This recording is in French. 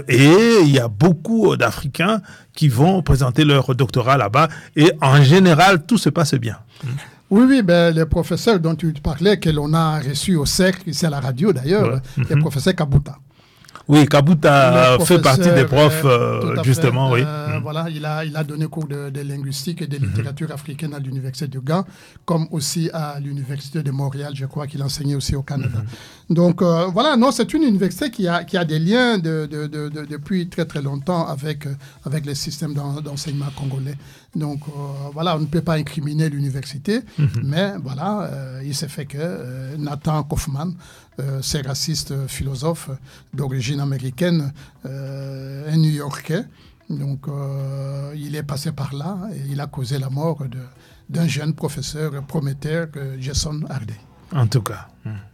Et il y a beaucoup d'Africains qui vont présenter leur doctorat là-bas. Et en général, tout se passe bien. Oui, les professeurs dont tu parlais, que l'on a reçus au cercle, ici à la radio d'ailleurs, les professeurs Kabuta. Oui, Kabuta fait partie des profs, justement, oui. Voilà, il a donné cours de linguistique et de littérature africaine à l'Université de Gand, comme aussi à l'Université de Montréal, je crois qu'il enseignait aussi au Canada. Donc, voilà, non, c'est une université qui a des liens depuis très, très longtemps avec les systèmes d'enseignement congolais. Donc, voilà, on ne peut pas incriminer l'université, mais voilà, il s'est fait que Nathan Kaufman, c'est raciste philosophe d'origine américaine, un New-Yorkais. Donc, il est passé par là et il a causé la mort d'un jeune professeur prometteur, Jason Hardy. En tout cas.